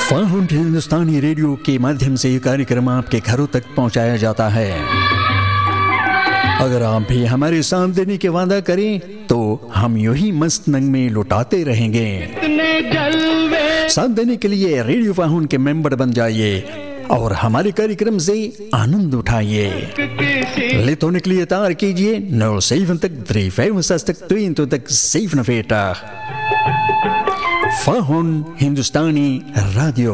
फाहुन हिंदुस्तानी radio के माध्यम से ये कार्यक्रम आपके घरों तक पहुंचाया जाता है। अगर आप भी हमारे साथ देने के वादा करें तो हम यूं ही मस्त नंग में लुटाते रहेंगे। साथ देने के लिए रेडियो फाहुन के मेंबर बन जाइए और हमारे कार्यक्रम से आनंद उठाइए। Lid hoor ik lietaar kietje 070 365 22 47. Fahun Hindustani Radio.